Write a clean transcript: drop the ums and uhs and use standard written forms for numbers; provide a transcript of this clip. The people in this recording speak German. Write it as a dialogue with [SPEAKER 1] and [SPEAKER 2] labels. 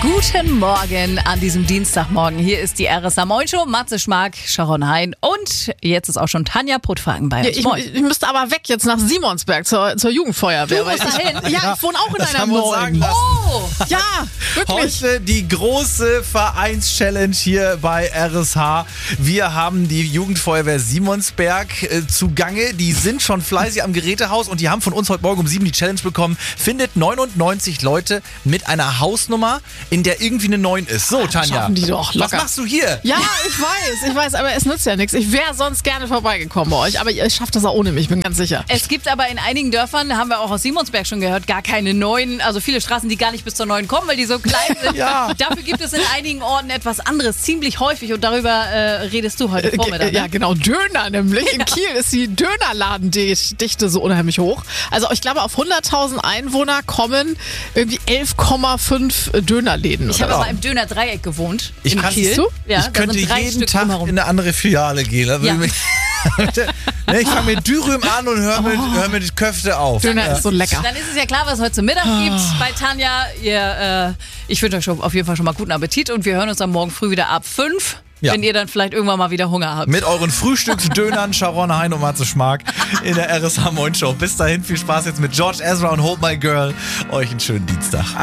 [SPEAKER 1] Guten Morgen an diesem Dienstagmorgen. Hier ist die RSA Moin Show. Matze Schmark, Sharon Hein und jetzt ist auch schon Tanja Puttfagen bei uns.
[SPEAKER 2] Ich müsste aber weg jetzt nach Simonsberg zur Jugendfeuerwehr.
[SPEAKER 1] Du musst dahin?
[SPEAKER 2] Ja, ich wohne auch in einer neuen.
[SPEAKER 1] Oh!
[SPEAKER 2] Ja, wirklich.
[SPEAKER 3] Heute die große Vereinschallenge hier bei RSH. Wir haben die Jugendfeuerwehr Simonsberg zugange. Die sind schon fleißig am Gerätehaus und die haben von uns heute Morgen um 7 die Challenge bekommen. Findet 99 Leute mit einer Hausnummer, in der irgendwie eine 9 ist. So, Tanja,
[SPEAKER 2] Schaffen die doch locker.
[SPEAKER 3] was machst du hier?
[SPEAKER 2] Ja, ich weiß, aber es nützt ja nichts. Ich wäre sonst gerne vorbeigekommen bei euch, aber ihr schafft das auch ohne mich, bin ganz sicher.
[SPEAKER 1] Es gibt aber in einigen Dörfern, haben wir auch aus Simonsberg schon gehört, gar keine 9, also viele Straßen, die gar nicht bis zur 9 kommen, weil die so klein sind.
[SPEAKER 3] Ja.
[SPEAKER 1] Dafür gibt es in einigen Orten etwas anderes, ziemlich häufig und darüber redest du heute Vormittag.
[SPEAKER 2] Ja, genau, Döner nämlich. In Kiel ist die Dönerladendichte so unheimlich hoch. Also ich glaube, auf 100.000 Einwohner kommen irgendwie 11,5 Dönerläden.
[SPEAKER 1] Ich habe aber im Döner-Dreieck gewohnt.
[SPEAKER 3] Ich
[SPEAKER 1] in
[SPEAKER 3] kann-
[SPEAKER 1] Kiel.
[SPEAKER 2] du?
[SPEAKER 1] Ja,
[SPEAKER 3] Ich
[SPEAKER 1] da
[SPEAKER 3] könnte
[SPEAKER 1] sind 3
[SPEAKER 3] jeden
[SPEAKER 1] Stück
[SPEAKER 3] Tag
[SPEAKER 1] drumherum.
[SPEAKER 3] in eine andere Filiale gehen. Da würde
[SPEAKER 1] Ja.
[SPEAKER 3] mich ich fange mit Dürüm an und hör mit Köfte auf.
[SPEAKER 2] Döner ist so lecker.
[SPEAKER 1] Dann ist es ja klar, was es heute zum Mittag gibt bei Tanja. Ich wünsche euch auf jeden Fall schon mal guten Appetit und wir hören uns am Morgen früh wieder ab 5,
[SPEAKER 3] Ja.
[SPEAKER 1] wenn ihr dann vielleicht irgendwann mal wieder Hunger habt.
[SPEAKER 3] Mit euren Frühstücksdönern, Sharon Hein und Matze Schmark in der RSH Moin Show. Bis dahin, viel Spaß jetzt mit George Ezra und Hold My Girl. Euch einen schönen Dienstag.